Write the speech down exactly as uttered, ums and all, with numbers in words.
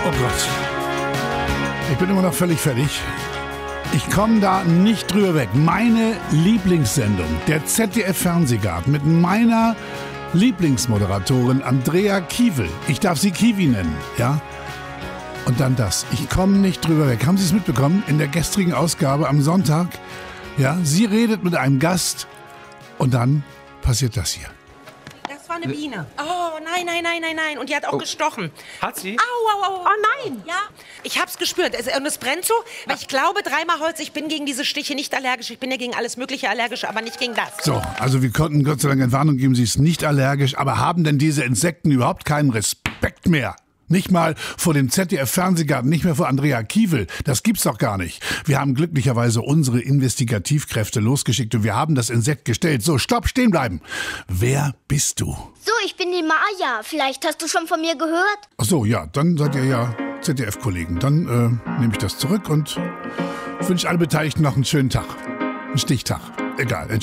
Oh Gott. Ich bin immer noch völlig fertig. Ich komme da nicht drüber weg. Meine Lieblingssendung, der Z D F-Fernsehgarten mit meiner Lieblingsmoderatorin Andrea Kiewel. Ich darf sie Kiwi nennen, ja? Und dann das. Ich komme nicht drüber weg. Haben Sie es mitbekommen? In der gestrigen Ausgabe am Sonntag, ja, sie redet mit einem Gast und dann passiert das hier. Das war eine Biene. Oh, nein, nein, nein, nein, nein. Und die hat auch oh. gestochen. Hat sie? Au, au, au. Oh nein. Ja, ich hab's gespürt. Es, und es brennt so. Aber ich glaube, dreimal Holz, ich bin gegen diese Stiche nicht allergisch. Ich bin ja gegen alles Mögliche allergisch, aber nicht gegen das. So, also wir konnten Gott sei Dank Entwarnung geben, sie ist nicht allergisch. Aber haben denn diese Insekten überhaupt keinen Respekt mehr? Nicht mal vor dem Z D F-Fernsehgarten, nicht mehr vor Andrea Kiewel. Das gibt's doch gar nicht. Wir haben glücklicherweise unsere Investigativkräfte losgeschickt und wir haben das Insekt gestellt. So, stopp, stehen bleiben. Wer bist du? So, ich bin die Maja. Vielleicht hast du schon von mir gehört? Ach so, ja, dann seid ihr ja Z D F-Kollegen. Dann äh, nehme ich das zurück und wünsche alle Beteiligten noch einen schönen Tag. Einen Stichtag. Egal.